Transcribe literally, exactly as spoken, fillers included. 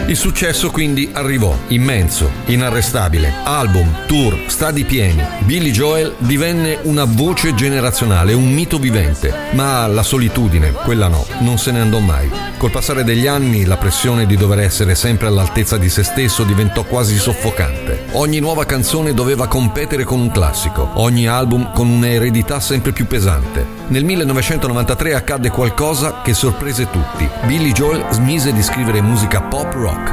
Il successo quindi arrivò, immenso, inarrestabile. Album, tour, stadi pieni. Billy Joel divenne una voce generazionale, un mito vivente. Ma la solitudine, quella no, non se ne andò mai. Col passare degli anni la pressione di dover essere sempre all'altezza di se stesso diventò quasi soffocante. Ogni nuova canzone doveva competere con un classico, ogni album con un'eredità sempre più pesante. Nel millenovecentonovantatré accadde qualcosa che sorprese tutti. Billy Joel smise di scrivere musica pop rock.